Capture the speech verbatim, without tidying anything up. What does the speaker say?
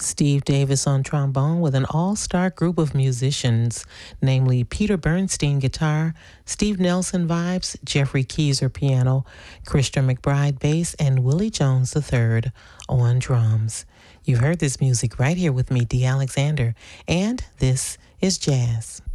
Steve Davis on trombone with an all-star group of musicians, namely Peter Bernstein guitar, Steve Nelson vibes, Jeffrey Keyser piano, Christian McBride bass, and Willie Jones the third on drums. You've heard this music right here with me, Dee Alexander, and this is Jazz.